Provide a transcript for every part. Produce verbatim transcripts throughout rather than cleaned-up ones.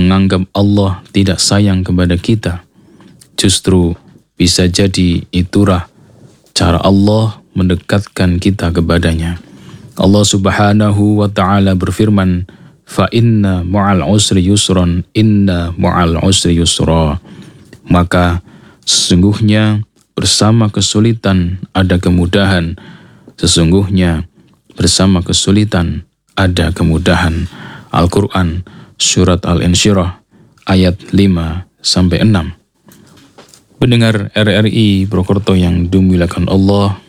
menganggap Allah tidak sayang kepada kita. Justru bisa jadi itulah cara Allah mendekatkan kita kepadanya. Allah Subhanahu wa ta'ala berfirman, fa inna ma'al usri yusron, inna ma'al usri yusra. Maka sesungguhnya bersama kesulitan ada kemudahan. Sesungguhnya bersama kesulitan ada kemudahan. Al-Quran Surat Al-Insyirah ayat lima sampai enam. Pendengar R R I Purwokerto yang dimuliakan Allah,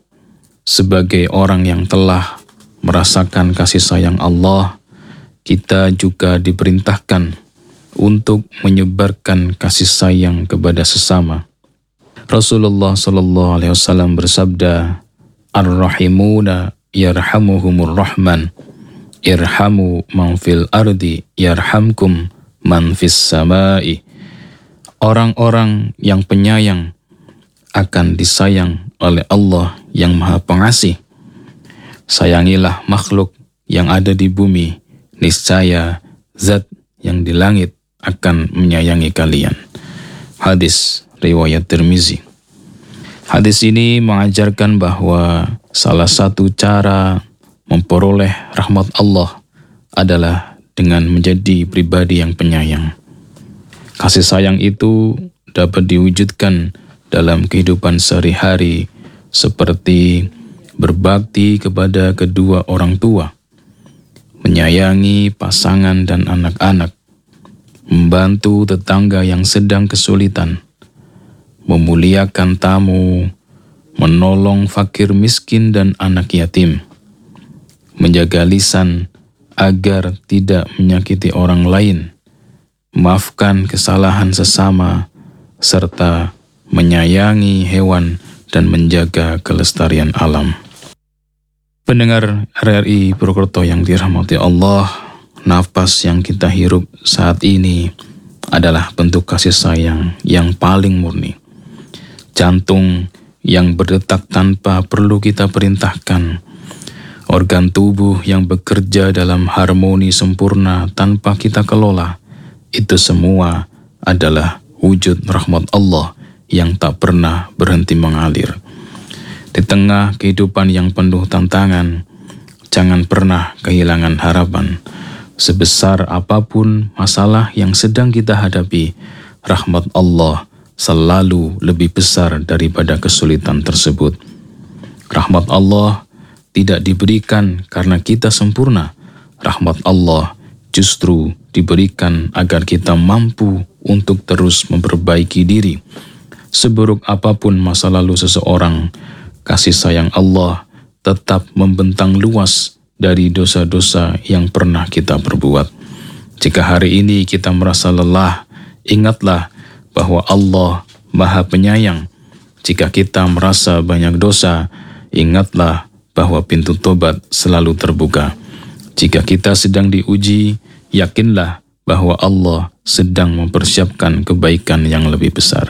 sebagai orang yang telah merasakan kasih sayang Allah, kita juga diperintahkan untuk menyebarkan kasih sayang kepada sesama. Rasulullah Shallallahu Alaihi Wasallam bersabda, Ar-Rahimuna yarhamuhumur Rahman, irhamu man fil ardi yarhamkum man fis samai. Orang-orang yang penyayang akan disayang oleh Allah yang Maha Pengasih. Sayangilah makhluk yang ada di bumi, niscaya Zat yang di langit akan menyayangi kalian. Hadis riwayat Tirmizi. Hadis ini mengajarkan bahwa salah satu cara memperoleh rahmat Allah adalah dengan menjadi pribadi yang penyayang. Kasih sayang itu dapat diwujudkan dalam kehidupan sehari-hari seperti berbakti kepada kedua orang tua, menyayangi pasangan dan anak-anak, membantu tetangga yang sedang kesulitan, memuliakan tamu, menolong fakir miskin dan anak yatim, menjaga lisan agar tidak menyakiti orang lain, memaafkan kesalahan sesama, serta menyayangi hewan dan menjaga kelestarian alam. Pendengar R R I Purwokerto yang dirahmati Allah, nafas yang kita hirup saat ini adalah bentuk kasih sayang yang paling murni. Jantung yang berdetak tanpa perlu kita perintahkan, organ tubuh yang bekerja dalam harmoni sempurna tanpa kita kelola, itu semua adalah wujud rahmat Allah yang tak pernah berhenti mengalir. Di tengah kehidupan yang penuh tantangan, jangan pernah kehilangan harapan. Sebesar apapun masalah yang sedang kita hadapi, rahmat Allah selalu lebih besar daripada kesulitan tersebut. Rahmat Allah tidak diberikan karena kita sempurna. Rahmat Allah justru diberikan agar kita mampu untuk terus memperbaiki diri. Seburuk apapun masa lalu seseorang, kasih sayang Allah tetap membentang luas dari dosa-dosa yang pernah kita perbuat. Jika hari ini kita merasa lelah, ingatlah bahwa Allah Maha Penyayang. Jika kita merasa banyak dosa, ingatlah bahwa pintu tobat selalu terbuka. Jika kita sedang diuji, yakinlah bahwa Allah sedang mempersiapkan kebaikan yang lebih besar.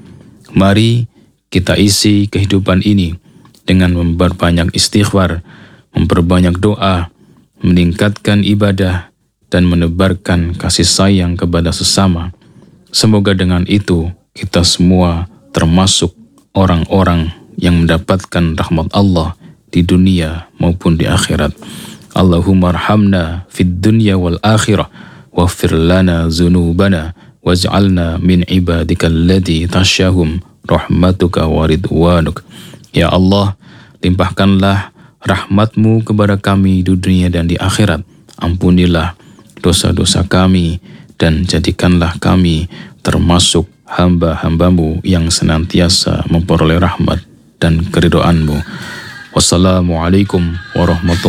Mari kita isi kehidupan ini dengan memperbanyak istighfar, memperbanyak doa, meningkatkan ibadah, dan menebarkan kasih sayang kepada sesama. Semoga dengan itu kita semua termasuk orang-orang yang mendapatkan rahmat Allah di dunia maupun di akhirat. Allahumma arhamna fid dunya wal akhirah, waghfir lana dzunubana, waj'alna min ibadikal ladzi tasyahum rahmatuka wa ridwanuk. Ya Allah, limpahkanlah rahmat-Mu kepada kami di dunia dan di akhirat. Ampunilah dosa-dosa kami dan jadikanlah kami termasuk hamba-hamba-Mu yang senantiasa memperoleh rahmat dan keridhaan-Mu. Wassalamualaikum warahmatullahi wabarakatuh.